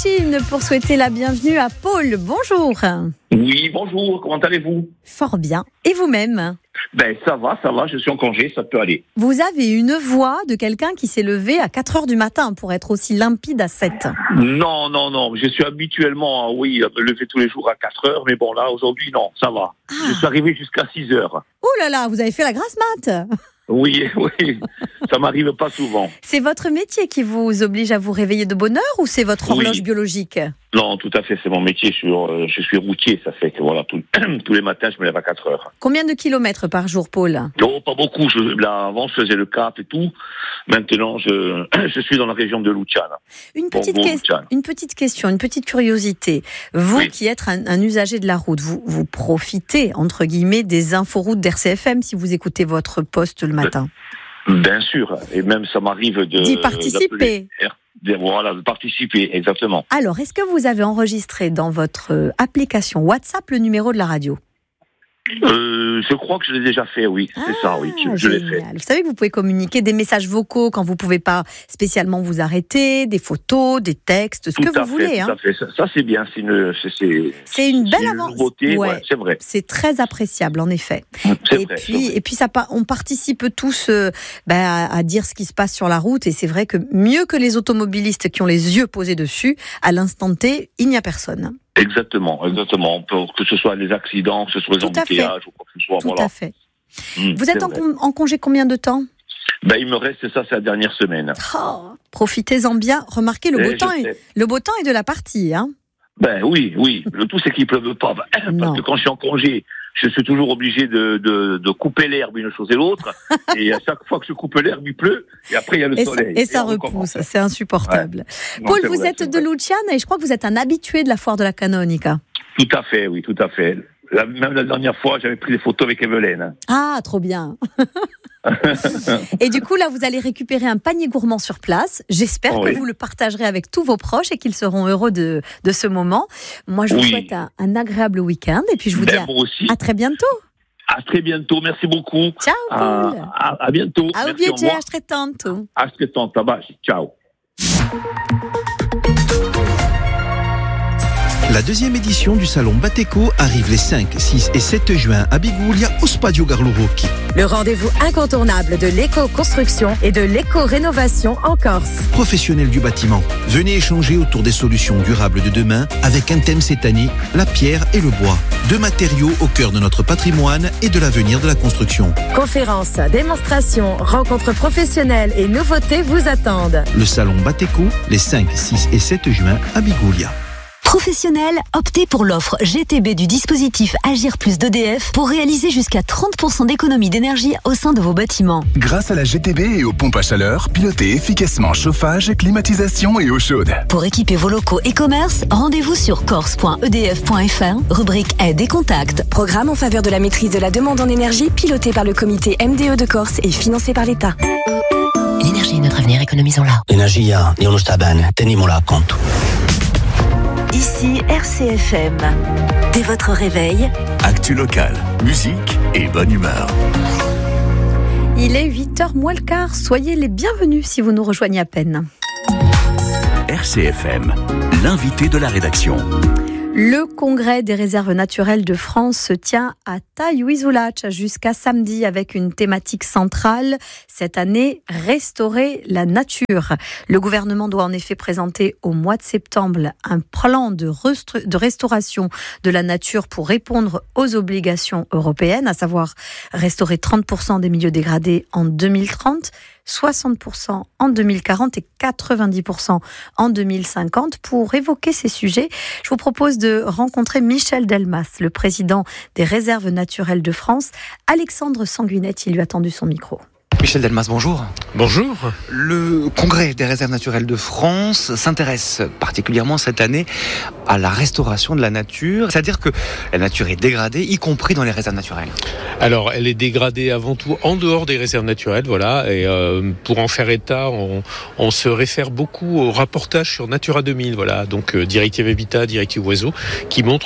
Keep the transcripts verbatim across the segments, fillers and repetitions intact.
machine pour souhaiter la bienvenue à Paul. Bonjour. Oui, bonjour, comment allez-vous? Fort bien. Et vous-même? Ben ça va, ça va, je suis en congé, ça peut aller. Vous avez une voix de quelqu'un qui s'est levé à quatre heures du matin pour être aussi limpide à sept. Non, non, non, je suis habituellement, oui, à me lever tous les jours à quatre heures, mais bon là, aujourd'hui, non, ça va. Ah. Je suis arrivé jusqu'à six heures. Oh là là, vous avez fait la grasse mat. Oui, oui, ça m'arrive pas souvent. C'est votre métier qui vous oblige à vous réveiller de bonne heure ou c'est votre horloge oui. biologique? Non, tout à fait, c'est mon métier, je suis, euh, je suis routier, ça fait que voilà, tout, tous les matins, je me lève à quatre heures. Combien de kilomètres par jour, Paul? Non, pas beaucoup, je, là, avant je faisais le Cap et tout, maintenant je, je suis dans la région de Luciana. Une petite, bon, bon, que... Luciana. une petite question, une petite curiosité. Vous oui. qui êtes un, un usager de la route, vous, vous profitez, entre guillemets, des inforoutes d'R C F M si vous écoutez votre poste le matin? Bien sûr, et même ça m'arrive de... D'y participer. De, voilà, de participer, exactement. Alors, est-ce que vous avez enregistré dans votre application WhatsApp le numéro de la radio? Euh, je crois que je l'ai déjà fait, oui, c'est ah, ça, oui, je, je l'ai fait. Vous savez que vous pouvez communiquer des messages vocaux quand vous ne pouvez pas spécialement vous arrêter, des photos, des textes, ce tout que vous fait, voulez. Tout hein. à fait, ça, ça c'est bien, c'est une, c'est, c'est, c'est une belle avancée. Ouais, ouais, c'est vrai. C'est très appréciable, en effet. C'est et, vrai, puis, c'est vrai. et puis, ça, on participe tous euh, bah, à, à dire ce qui se passe sur la route, et c'est vrai que mieux que les automobilistes qui ont les yeux posés dessus, à l'instant T, il n'y a personne. Exactement, exactement. Que ce soit les accidents, que ce soit les embouteillages ou quoi que ce soit. Tout voilà. à fait. Mmh, vous êtes en, con- en congé combien de temps? Ben, il me reste ça, c'est la dernière semaine. Oh, profitez-en bien. Remarquez, le beau, Et temps est, le beau temps est de la partie. Hein. Ben oui, oui. Le tout, c'est qu'il ne pleuve pas. Parce non. que quand je suis en congé, je suis toujours obligé de, de, de couper l'herbe une chose et l'autre. Et à chaque fois que je coupe l'herbe, il pleut. Et après, il y a le et soleil. Ça, et ça et repousse. C'est insupportable. Ouais. Paul, non, vous vrai, êtes de Luciana et je crois que vous êtes un habitué de la foire de la Canonica. Tout à fait, oui, tout à fait. La, même la dernière fois, j'avais pris des photos avec Evelyne. Ah, trop bien. Et du coup, là, vous allez récupérer un panier gourmand sur place. J'espère oh, que oui. vous le partagerez avec tous vos proches et qu'ils seront heureux de, de ce moment. Moi, je vous oui. souhaite un, un agréable week-end et puis je vous ben, dis à, moi aussi. à très bientôt. À très bientôt, merci beaucoup. Ciao, Paul. À, à, à bientôt. À piacere, à très tanto. À très tanto, ciao. La deuxième édition du salon Bateco arrive les cinq, six et sept juin à Biguglia au Stadio Carlo Rocchi. Le rendez-vous incontournable de l'éco-construction et de l'éco-rénovation en Corse. Professionnels du bâtiment, venez échanger autour des solutions durables de demain avec un thème cette année, la pierre et le bois. Deux matériaux au cœur de notre patrimoine et de l'avenir de la construction. Conférences, démonstrations, rencontres professionnelles et nouveautés vous attendent. Le salon Bateco, les cinq, six et sept juin à Biguglia. Professionnels, optez pour l'offre G T B du dispositif Agir Plus d'E D F pour réaliser jusqu'à trente pour cent d'économie d'énergie au sein de vos bâtiments. Grâce à la G T B et aux pompes à chaleur, pilotez efficacement chauffage, climatisation et eau chaude. Pour équiper vos locaux et commerces, rendez-vous sur corse point e d f point f r, rubrique aide et contact. Programme en faveur de la maîtrise de la demande en énergie piloté par le comité M D E de Corse et financé par l'État. L'énergie est notre avenir, économisons-la. Energia, non sta bene, tenimola conto. Ici R C F M. Dès votre réveil, actu locale, musique et bonne humeur. Il est huit heures moins le quart. Soyez les bienvenus si vous nous rejoignez à peine. R C F M, l'invité de la rédaction. Le congrès des réserves naturelles de France se tient à Taillouizulac jusqu'à samedi avec une thématique centrale. Cette année, restaurer la nature. Le gouvernement doit en effet présenter au mois de septembre un plan de, restru- de restauration de la nature pour répondre aux obligations européennes, à savoir restaurer trente pour cent des milieux dégradés en deux mille trente, soixante pour cent en deux mille quarante et quatre-vingt-dix pour cent en deux mille cinquante. Pour évoquer ces sujets, je vous propose de rencontrer Michel Delmas, le président des réserves naturelles de France. Alexandre Sanguinette, il lui a tendu son micro. Michel Delmas, bonjour. Bonjour. Le Congrès des réserves naturelles de France s'intéresse particulièrement cette année à la restauration de la nature. C'est-à-dire que la nature est dégradée, y compris dans les réserves naturelles. Alors, elle est dégradée avant tout en dehors des réserves naturelles, voilà. Et euh, pour en faire état, on, on se réfère beaucoup au rapportage sur Natura deux mille, voilà. Donc, euh, directive Habitat, directive Oiseaux, qui montre que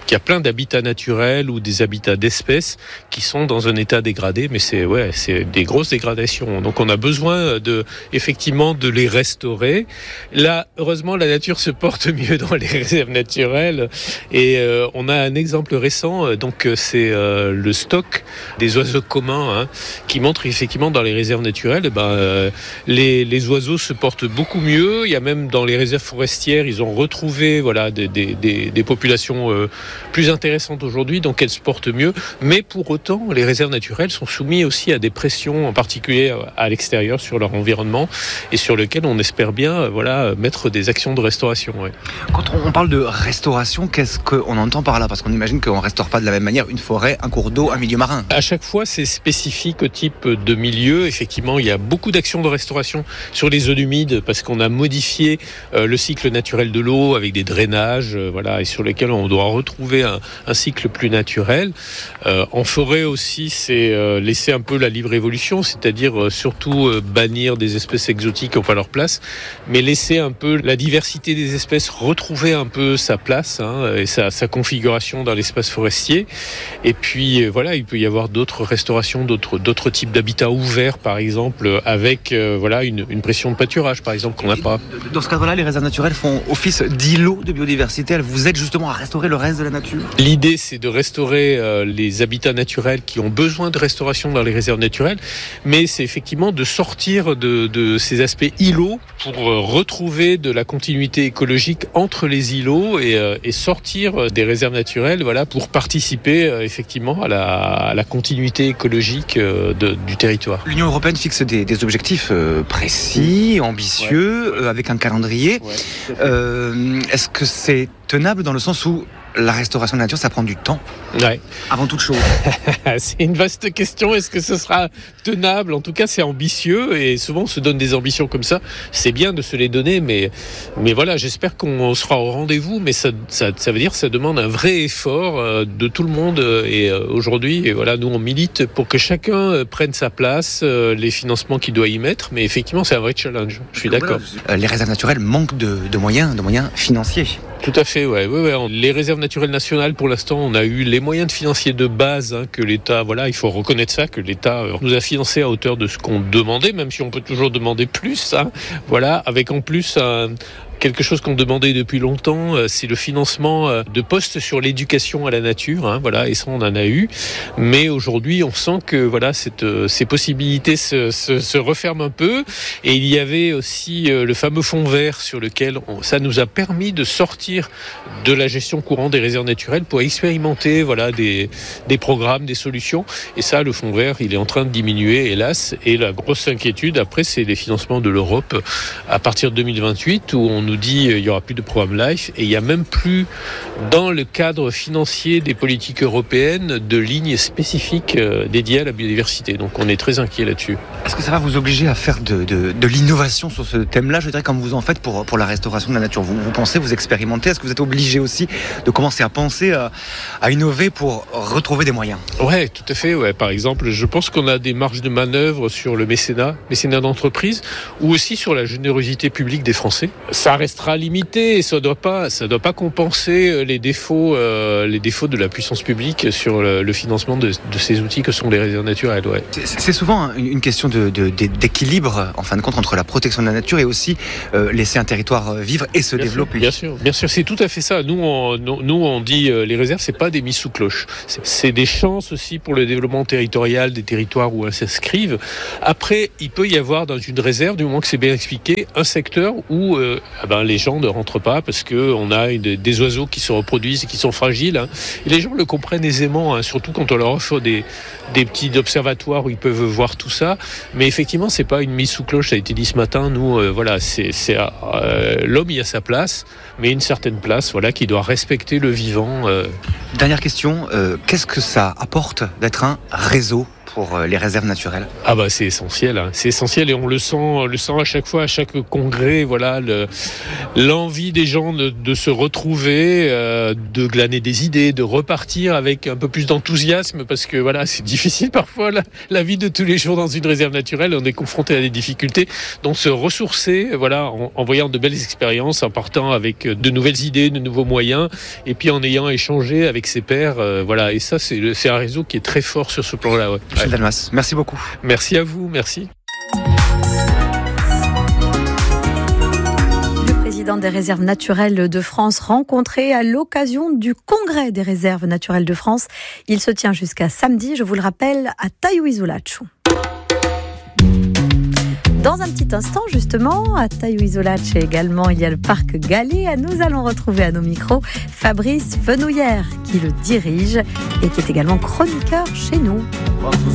qu'il y a plein d'habitats naturels ou des habitats d'espèces qui sont dans un état dégradé, mais c'est ouais, c'est des grosses dégradations. Donc on a besoin de effectivement de les restaurer. Là, heureusement, la nature se porte mieux dans les réserves naturelles et euh, on a un exemple récent. Donc c'est euh, le stock des oiseaux communs hein, qui montre effectivement dans les réserves naturelles, ben euh, les, les oiseaux se portent beaucoup mieux. Il y a même dans les réserves forestières, ils ont retrouvé voilà des, des, des, des populations euh, plus intéressantes aujourd'hui, donc elles se portent mieux. Mais pour autant, les réserves naturelles sont soumises aussi à des pressions, en particulier à l'extérieur sur leur environnement et sur lequel on espère bien voilà mettre des actions de restauration. Ouais. Quand on parle de restauration, qu'est-ce qu'on entend par là ? Parce qu'on imagine qu'on ne restaure pas de la même manière une forêt, un cours d'eau, un milieu marin. À chaque fois, c'est spécifique au type de milieu. Effectivement, il y a beaucoup d'actions de restauration sur les zones humides parce qu'on a modifié euh, le cycle naturel de l'eau avec des drainages, euh, voilà, et sur lesquels on doit retrouver un, un cycle plus naturel. Euh, en forêt aussi, c'est euh, laisser un peu la libre évolution, c'est-à-dire euh, surtout euh, bannir des espèces exotiques qui n'ont pas leur place, mais laisser un peu la diversité des espèces retrouver un peu sa place hein, et sa, sa configuration dans l'espace forestier. Et puis euh, voilà, il peut y avoir d'autres restaurations, d'autres, d'autres types d'habitats ouverts, par exemple, avec euh, voilà une, une pression de pâturage, par exemple, qu'on n'a pas. Dans ce cadre-là, les réserves naturelles font office d'îlots de biodiversité. Elles vous aident justement à restaurer le reste de la nature ? L'idée, c'est de restaurer euh, les habitats naturels qui ont besoin de restauration dans les réserves naturelles, mais c'est effectivement de sortir de, de ces aspects îlots pour euh, retrouver de la continuité écologique entre les îlots et, euh, et sortir des réserves naturelles, voilà, pour participer euh, effectivement à la, à la continuité écologique euh, de, du territoire. L'Union européenne fixe des, des objectifs euh, précis, ambitieux, ouais. euh, avec un calendrier. Ouais, euh, est-ce que c'est tenable dans le sens où la restauration de la nature, ça prend du temps, ouais. avant toute chose. C'est une vaste question. Est-ce que ce sera tenable ? En tout cas, c'est ambitieux et souvent on se donne des ambitions comme ça. C'est bien de se les donner, mais, mais voilà, j'espère qu'on sera au rendez-vous. Mais ça, ça, ça veut dire que ça demande un vrai effort euh, de tout le monde. Et euh, aujourd'hui, et voilà, nous on milite pour que chacun euh, prenne sa place, euh, les financements qu'il doit y mettre. Mais effectivement, c'est un vrai challenge. Je suis d'accord. Voilà, les réserves naturelles manquent de, de moyens, de moyens financiers. Tout à fait, ouais, ouais, ouais. Les réserves naturelles nationales, pour l'instant, on a eu les moyens de financier de base hein, que l'État, voilà, il faut reconnaître ça, que l'État nous a financé à hauteur de ce qu'on demandait, même si on peut toujours demander plus, hein, voilà, avec en plus un quelque chose qu'on demandait depuis longtemps, c'est le financement de postes sur l'éducation à la nature, hein, voilà, et ça on en a eu. Mais aujourd'hui, on sent que voilà, cette, ces possibilités se, se, se referment un peu. Et il y avait aussi le fameux fonds vert sur lequel on, ça nous a permis de sortir de la gestion courante des réserves naturelles pour expérimenter voilà des, des programmes, des solutions. Et ça, le fonds vert, il est en train de diminuer, hélas. Et la grosse inquiétude après, c'est les financements de l'Europe à partir de deux mille vingt-huit, où on nous dit qu'il n'y aura plus de programme LIFE et il n'y a même plus dans le cadre financier des politiques européennes de lignes spécifiques dédiées à la biodiversité. Donc on est très inquiet là-dessus. Est-ce que ça va vous obliger à faire de, de, de l'innovation sur ce thème-là ? Je dirais comme vous en faites pour, pour la restauration de la nature. Vous, vous pensez, vous expérimentez. Est-ce que vous êtes obligé aussi de commencer à penser, à, à innover pour retrouver des moyens ? Ouais, tout à fait. Ouais. Par exemple, je pense qu'on a des marges de manœuvre sur le mécénat, mécénat d'entreprise, ou aussi sur la générosité publique des Français. Ça restera limité et ça doit pas, ça doit pas compenser les défauts, euh, les défauts de la puissance publique sur le, le financement de, de ces outils que sont les réserves naturelles. Ouais. C'est, c'est souvent une question de, de, de, d'équilibre, en fin de compte, entre la protection de la nature et aussi euh, laisser un territoire vivre et se bien développer. Sûr, bien sûr, bien sûr, c'est tout à fait ça. Nous, on, nous, on dit euh, les réserves, c'est pas des mises sous cloche. C'est, c'est des chances aussi pour le développement territorial des territoires où elles s'inscrivent. Après, il peut y avoir dans une réserve, du moment que c'est bien expliqué, un secteur où euh, eh ben, les gens ne rentrent pas parce qu'on a une, des oiseaux qui se reproduisent et qui sont fragiles. Hein. Et les gens le comprennent aisément, hein, surtout quand on leur offre des, des petits observatoires où ils peuvent voir tout ça. Mais effectivement, c'est pas une mise sous cloche, ça a été dit ce matin. Nous, euh, voilà, c'est, c'est euh, l'homme, il a sa place, mais une certaine place, voilà, qui doit respecter le vivant. Euh. Dernière question, euh, qu'est-ce que ça apporte d'être un réseau pour les réserves naturelles? Ah bah c'est essentiel, hein. C'est essentiel et on le sent, on le sent à chaque fois, à chaque congrès. Voilà, le, l'envie des gens de, de se retrouver, euh, de glaner des idées, de repartir avec un peu plus d'enthousiasme, parce que voilà, c'est difficile parfois la, la vie de tous les jours dans une réserve naturelle, on est confronté à des difficultés, donc se ressourcer, voilà, en, en voyant de belles expériences, en partant avec de nouvelles idées, de nouveaux moyens, et puis en ayant échangé avec ses pairs, euh, voilà, et ça c'est, c'est un réseau qui est très fort sur ce plan-là. Ouais. Michel ouais. Delmas, merci beaucoup. Merci à vous, merci. Président des réserves naturelles de France, rencontré à l'occasion du congrès des réserves naturelles de France. Il se tient jusqu'à samedi, je vous le rappelle, à Taioiseau-Latchou. Dans un petit instant, justement, à Taioiseau-Latch également, il y a le parc Galets. Nous allons retrouver à nos micros Fabrice Fenouillère, qui le dirige et qui est également chroniqueur chez nous.